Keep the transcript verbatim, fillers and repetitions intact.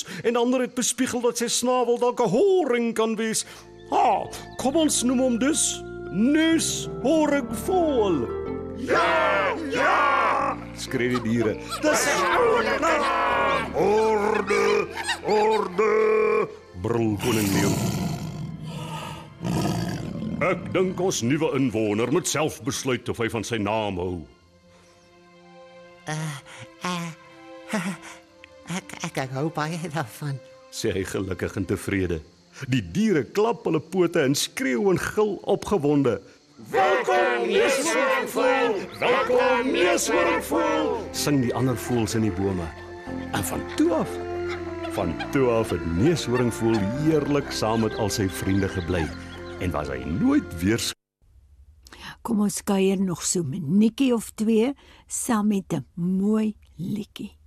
en ander het bespiegel dat sy snavel dalk 'n horing kan wees. Ha, kom ons noem hom dus neushoringvoël. Ja, ja, skree die diere. dis 'n ouerlike naam. Orde, orde, brul koning leeu. Ek dink ons nuwe inwoner moet self besluit of hy van sy naam hou. Ek, ek, ek hou baie daarvan. Sê hy gelukkig en tevrede. Die diere klap hulle pote en skreeu en gil opgewonde. Welkom, neushoringvoël. Welkom, neushoringvoël. Sing die ander voëls in die bome. En van toe af, van toe af het neushoringvoël heerlik saam met al sy vriende gebly en was hy nooit weer. Kom ons kuier nog so 'n minuutjie of twee saam met 'n mooi liedjie.